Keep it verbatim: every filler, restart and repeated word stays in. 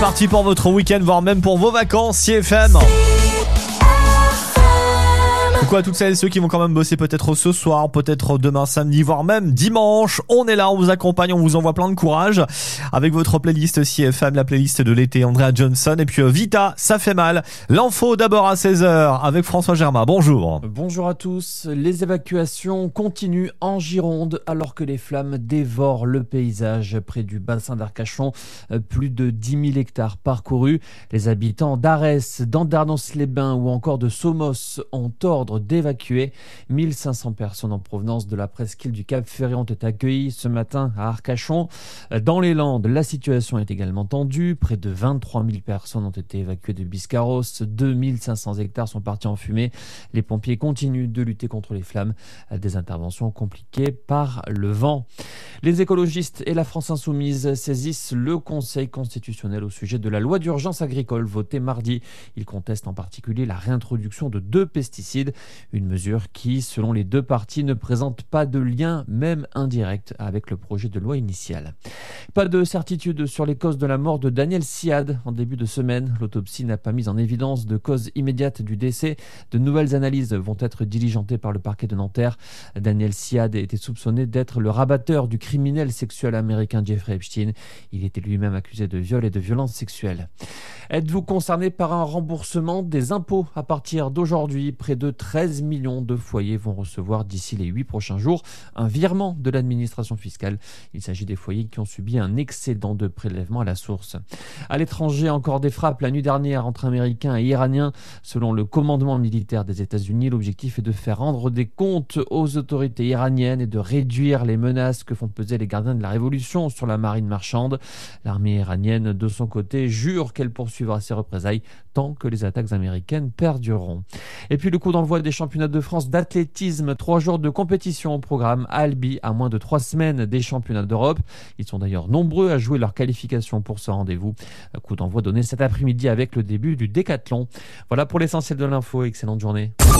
Parti pour votre week-end, voire même pour vos vacances, C F M. Coucou à toutes celles et ceux qui vont quand même bosser peut-être ce soir, peut-être demain samedi, voire même dimanche. On est là, on vous accompagne, on vous envoie plein de courage avec votre playlist C F M, la playlist de l'été, Andrea Johnson et puis Vita, ça fait mal. L'info d'abord à seize heures avec François Germain. Bonjour. Bonjour à tous. Les évacuations continuent en Gironde alors que les flammes dévorent le paysage près du bassin d'Arcachon. Plus de dix mille hectares parcourus. Les habitants d'Arès, d'Andernos-les-Bains ou encore de Somos ont ordre d'évacuer. mille cinq cents personnes en provenance de la presqu'île du Cap-Ferré ont été accueillies ce matin à Arcachon. Dans les Landes, la situation est également tendue. Près de vingt-trois mille personnes ont été évacuées de Biscarros. deux mille cinq cents hectares sont partis en fumée. Les pompiers continuent de lutter contre les flammes. Des interventions compliquées par le vent. Les écologistes et la France Insoumise saisissent le Conseil constitutionnel au sujet de la loi d'urgence agricole votée mardi. Ils contestent en particulier la réintroduction de deux pesticides. Une mesure qui, selon les deux parties, ne présente pas de lien, même indirect, avec le projet de loi initial. Pas de certitude sur les causes de la mort de Daniel Siad en début de semaine. L'autopsie n'a pas mis en évidence de cause immédiate du décès. De nouvelles analyses vont être diligentées par le parquet de Nanterre. Daniel Siad était soupçonné d'être le rabatteur du criminel sexuel américain Jeffrey Epstein. Il était lui-même accusé de viol et de violence sexuelle. Êtes-vous concerné par un remboursement des impôts à partir d'aujourd'hui? Près de treize millions de foyers vont recevoir d'ici les huit prochains jours un virement de l'administration fiscale. Il s'agit des foyers qui ont subi un excédent de prélèvement à la source. À l'étranger, encore des frappes la nuit dernière entre Américains et Iraniens. Selon le commandement militaire des États-Unis, l'objectif est de faire rendre des comptes aux autorités iraniennes et de réduire les menaces que font peser les gardiens de la révolution sur la marine marchande. L'armée iranienne, de son côté, jure qu'elle poursuivra ses représailles tant que les attaques américaines perdureront. Et puis le coup d'envoi des championnats de France d'athlétisme, trois jours de compétition au programme à Albi, à moins de trois semaines des championnats d'Europe. Ils sont d'ailleurs nombreux à jouer leur qualification pour ce rendez-vous. Coup d'envoi donné cet après-midi avec le début du décathlon. Voilà pour l'essentiel de l'info, excellente journée.